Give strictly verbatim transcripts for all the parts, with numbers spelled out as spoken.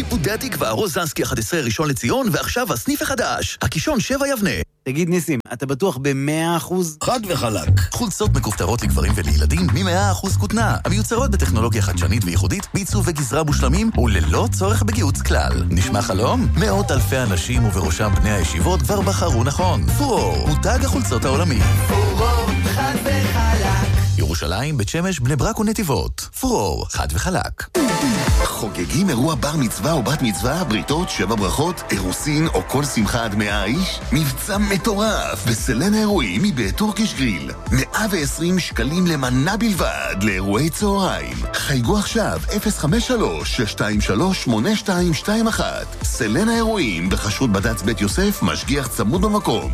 שיפודי התקווה, רוזנסקי אחת עשרה ראשון לציון, ועכשיו הסניף החדש, הקישון שבע יבנה. תגיד ניסים, אתה בטוח ב-מאה אחוז? חד וחלק. חולצות מכופתרות לגברים ולילדים מ-מאה אחוז כותנה, המיוצרות בטכנולוגיה חדשנית וייחודית, בעיצוב וגזרה מושלמים וללא צורך בגיוץ כלל. נשמע חלום? מאות אלפי אנשים ובראשם בני הישיבות כבר בחרו נכון. פורור, מותג החולצות העולמי. פורור, חד וחלק. ירושלים, בית שמש, בני ברק ונתיבות. פורור, חד וחלק. חוגגים אירוע בר מצווה או בת מצווה, בריתות, שבע ברכות, אירוסין או כל שמחה עד מאה איש? מבצע מטורף בסלן האירועים מבית טורקיש גריל. מאה ועשרים שקלים למנה בלבד לאירועי צהריים. חייגו עכשיו אפס חמש שלוש שש שתיים שלוש שמונה שתיים שתיים אחת. סלן האירועים בחשות בד"ץ בית יוסף, משגיח צמוד במקום.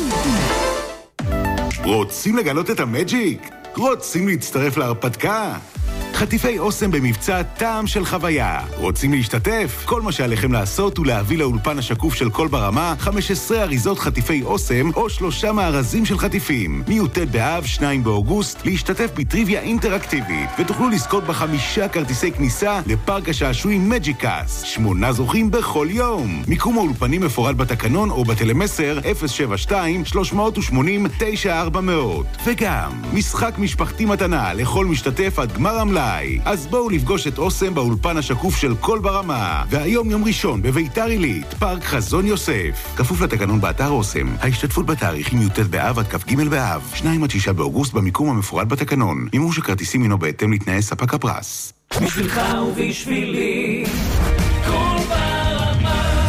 רוצים לגלות את המג'יק? רוצים להצטרף להרפתקה? חטיפי אוסם במבצע טעם של חוויה. רוצים להשתתף? כל מה שעליכם לעשות הוא להביא לאולפן השקוף של כל ברמה חמש עשרה אריזות חטיפי אוסם או שלושה מארזים של חטיפים. מי"ט באב, שניים באוגוסט, להשתתף בטריוויה אינטראקטיבית, ותוכלו לזכות בחמישה כרטיסי כניסה לפארק השעשועים מג'יקס. שמונה זוכים בכל יום. מיקום האולפנים מפורט בתקנון או בטלמסר אפס שבע שתיים שלוש שמונה אפס תשע ארבע אפס אפס. וגם משחק משפחתי מתנה לכל משתתף עד גמר המלאי. אז בואו לפגוש את אוסם באולפן השקוף של כל ברמה. והיום יום ראשון בביתר עילית, פארק חזון יוסף. כפוף לתקנון באתר אוסם. ההשתתפות בתאריכים י"ט באב עד כ"ג באב, שניים עד שישה באוגוסט במיקום המפורט בתקנון. מימוש הכרטיסים הינו בהתאם לתנאי ספק הפרס. בשבילך ובשבילי כל ברמה.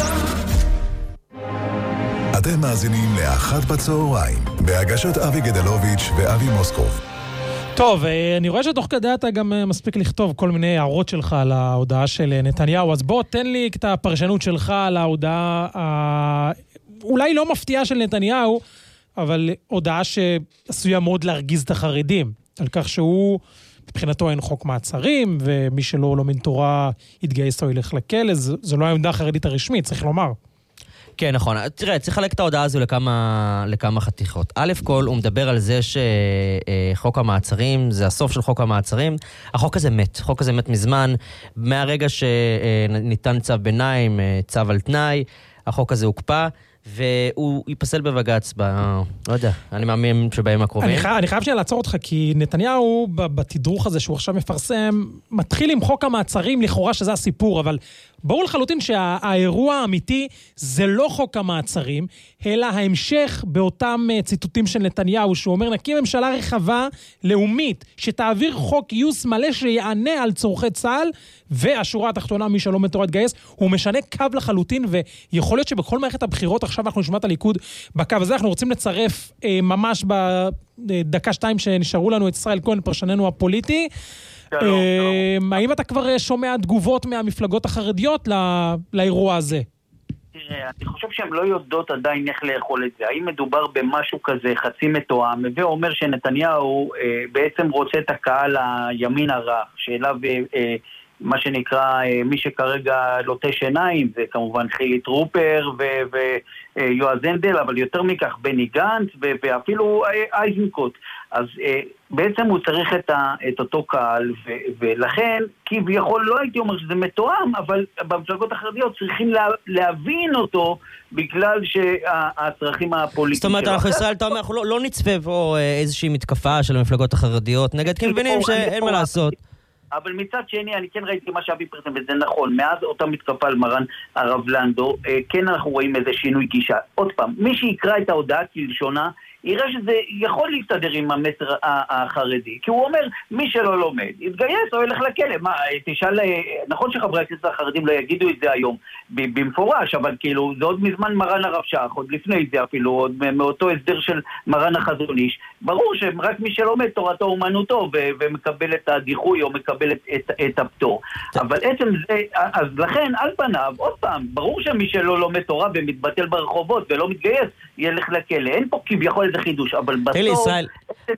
אתם מאזינים לאחת בצהריים בהגשת אבי גדלוביץ' ואבי מוסקוב. טוב, אני רואה שתוך כדי אתה גם מספיק לכתוב כל מיני הערות שלך על ההודעה של נתניהו, אז בוא תן לי את הפרשנות שלך על ההודעה, אולי לא מפתיעה של נתניהו, אבל הודעה שעשויה מאוד להרגיז את החרדים, על כך שהוא, מבחינתו אין חוק מעצרים, ומי שלא לומד תורה יתגייס או ילך לכלא, זו לא העמדה החרדית הרשמית, צריך לומר. כן, נכון. תראה, צריך לחלק את ההודעה הזו לכמה, לכמה חתיכות. א' כל, הוא מדבר על זה שחוק המעצרים, זה הסוף של חוק המעצרים. החוק הזה מת. החוק הזה מת מזמן. מהרגע שניתן צו ביניים, צו על תנאי, החוק הזה הוקפא, והוא ייפסל בבג"ץ, ב... לא יודע, אני מאמין שבהם הקרובים. אני חייב, אני חייב שנייה לעצור אותך, כי נתניהו, בתדרוך הזה שהוא עכשיו מפרסם, מתחיל עם חוק המעצרים, לכאורה שזה הסיפור, אבל ברור לחלוטין שהאירוע האמיתי זה לא חוק המעצרים, אלא ההמשך באותם ציטוטים של נתניהו, שהוא אומר, נקים ממשלה רחבה לאומית, שתעביר חוק גיוס מלא שיענה על צורכי צה"ל, והשורה התחתונה, מי שלא מתורה תגייס, הוא משנה קו לחלוטין, ויכול להיות שבכל מערכת הבחירות, עכשיו אנחנו נשמע את הליכוד בקו הזה, אנחנו רוצים לצרף אה, ממש בדקה שתיים שנשארו לנו את ישראל כהן, פרשננו הפוליטי. שלום, אה, שלום. האם אתה כבר שומע תגובות מהמפלגות החרדיות לא, לאירוע הזה? תראה, אני חושב שהן לא יודעות עדיין איך לאכול את זה. האם מדובר במשהו כזה חצי מתואם, ואומר שנתניהו אה, בעצם רוצה את הקהל הימין הרך, שאליו... אה, מה שנקרא, מי שכרגע לוטש עיניים, זה כמובן חילי טרופר ויועז הנדל, אבל יותר מכך בני גנץ ואפילו אייזנקוט. אז בעצם הוא צריך את, ה, את אותו קהל, ו, ולכן כביכול לא הייתי אומר שזה מתואם, אבל במפלגות החרדיות צריכים לה, להבין אותו בגלל שהצרכים הפוליטיים. זאת אומרת, אנחנו ישראל, אתה אומר, אנחנו לא, לא נצפה פה איזושהי מתקפה של המפלגות החרדיות נגד, כי מבינים שאין מה לעשות. אבל מצד שני, אני כן ראיתי מה שאבי פרסם, וזה נכון, מאז אותה מתקפה על מרן הרב לנדו, כן אנחנו רואים איזה שינוי גישה. עוד פעם, מי שיקרא את ההודעה כלשונה, יראה שזה יכול להסתדר עם המסר החרדי, כי הוא אומר, מי שלא לומד, יתגייס או ילך לכלא. מה, תשאל, נכון שחברי הכנסת החרדים לא יגידו את זה היום במפורש, אבל כאילו, זה עוד מזמן מרן הרב שך, עוד לפני זה אפילו, עוד מאותו הסדר של מרן החזון איש, ברור שרק מי שלומד תורתו אומנותו, ומקבל את הדיחוי או מקבל את, את, את הפטור. אבל עצם זה, אז לכן, על פניו, עוד פעם, ברור שמי שלא לומד תורה ומתבטל ברחובות ולא מתגייס, ילך לכלא. אין פה כביכול איזה חידוש, אבל בסוף... תראי, ישראל,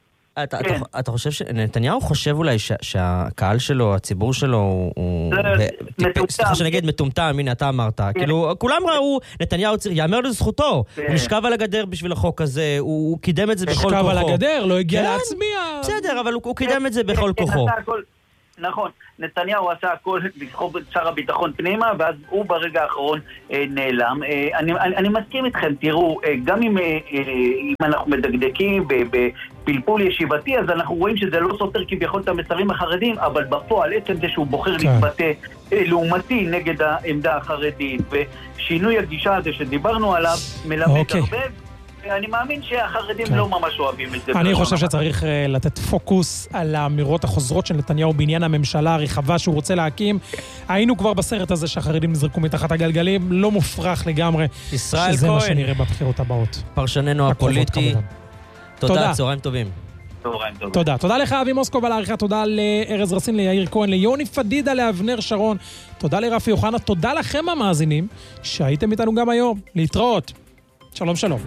אתה חושב שנתניהו חושב אולי שהקהל שלו, הציבור שלו, הוא... סליחה שנגיד מטומטם, הנה אתה אמרת, כאילו, כולם ראו, נתניהו יאמר לזכותו, הוא נשכב על הגדר בשביל החוק הזה, הוא קידם את זה בכל כוחו. נשכב על הגדר, לא הגיע להצביע. בסדר, אבל הוא קידם את זה בכל כוחו. נכון, נתניהו עשה הכל לסחוב את שר הביטחון פנימה, ואז הוא ברגע האחרון אה, נעלם. אה, אני, אני, אני מסכים איתכם, תראו, אה, גם אם, אה, אה, אם אנחנו מדקדקים בפלפול ישיבתי, אז אנחנו רואים שזה לא סותר כביכול את המסרים החרדים, אבל בפועל, עצם זה שהוא בוחר כן. להתבטא אה, לעומתי נגד העמדה החרדית, ושינוי הגישה הזה שדיברנו עליו, מלמד אוקיי. הרבה, אני מאמין שהחרדים כן. לא ממש אוהבים את זה. אני חושב שצריך uh, לתת פוקוס על האמירות החוזרות של נתניהו בעניין הממשלה הרחבה שהוא רוצה להקים. היינו כבר בסרט הזה שהחרדים נזרקו מתחת הגלגלים, לא מופרך לגמרי. ישראל שזה כהן. מה שנראה בבחירות הבאות. פרשננו הפוליטי. תודה, תודה, צהריים טובים. תודה. תודה לך אבי מוסקוב על העריכה, תודה לארז רסין, ליאיר כהן, ליוני פדידה, לאבנר שרון, תודה לרפי יוחנה, תודה לכם המאזינים שהייתם איתנו גם היום. להתראות. שלום שלום.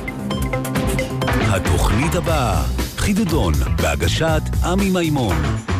התוכנית הבאה, חידודון, בהגשת עמי מימון.